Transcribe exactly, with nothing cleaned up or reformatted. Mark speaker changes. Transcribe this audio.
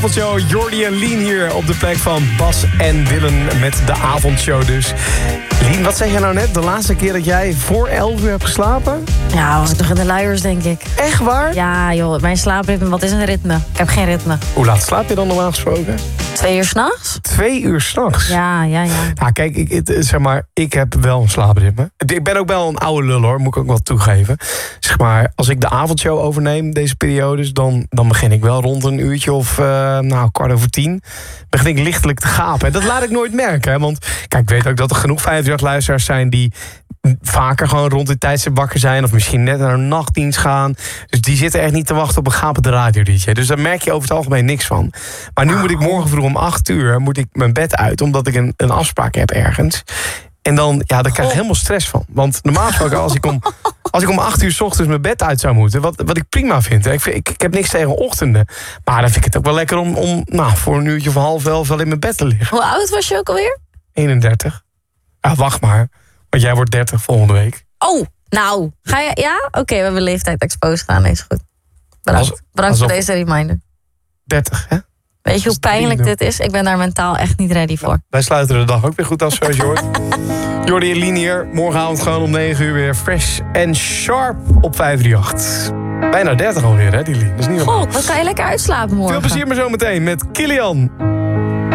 Speaker 1: Avondshow, Jordi en Lien hier op de plek van Bas en Dylan met de avondshow dus. Lien, wat zeg jij nou net? De laatste keer dat jij voor elf uur hebt geslapen?
Speaker 2: Ja, was ik nog in de luiers, denk ik.
Speaker 1: Echt waar?
Speaker 2: Ja, joh, mijn slaapritme, wat is een ritme? Ik heb geen ritme.
Speaker 1: Hoe laat slaap je dan normaal gesproken?
Speaker 2: Twee uur s'nachts?
Speaker 1: Twee uur s'nachts?
Speaker 2: Ja, ja, ja.
Speaker 1: Nou, kijk, ik, het, zeg maar, ik heb wel een slaapritme. Ik ben ook wel een oude lul, hoor, moet ik ook wel toegeven. Zeg maar, als ik de avondshow overneem, deze periodes, dan, dan begin ik wel rond een uurtje of, uh, nou, kwart over tien. Begin ik lichtelijk te gapen. En dat laat ik nooit merken, hè, want kijk, ik weet ook dat er genoeg vijfendertig-luisteraars zijn die vaker gewoon rond dit tijdstip wakker zijn, of misschien net naar een nachtdienst gaan. Dus die zitten echt niet te wachten op een gapende radio-dj. Dus daar merk je over het algemeen niks van. Maar nu moet ik morgen vroeg om acht uur moet ik mijn bed uit, omdat ik een, een afspraak heb ergens. En dan, ja, daar krijg ik helemaal stress van. Want normaal gesproken, als ik om, als ik om acht uur 's ochtends mijn bed uit zou moeten, wat, wat ik prima vind. Hè. Ik, vind ik, ik heb niks tegen ochtenden. Maar dan vind ik het ook wel lekker om, om nou, voor een uurtje of half elf wel in mijn bed te liggen.
Speaker 2: Hoe oud was je ook alweer?
Speaker 1: eenendertig. Ja, wacht maar. Want jij wordt dertig volgende week.
Speaker 2: Oh, nou. Ga je, ja? Oké, okay, we hebben leeftijd exposed gedaan. Nee, is goed. Bedankt,
Speaker 1: Als,
Speaker 2: Bedankt voor
Speaker 1: alsof,
Speaker 2: deze reminder.
Speaker 1: dertig, hè?
Speaker 2: Weet je hoe pijnlijk dit is? Ik ben daar mentaal echt niet ready voor.
Speaker 1: Nou, wij sluiten de dag ook weer goed af, zoals je hoort. Jordi en Lien hier. Morgenavond gewoon om negen uur weer fresh en sharp op vijf drie acht. Bijna dertig alweer, hè, die Lien. Dat is niet normaal.
Speaker 2: God, dan kan je lekker uitslapen morgen.
Speaker 1: Veel plezier maar zo meteen met Kilian.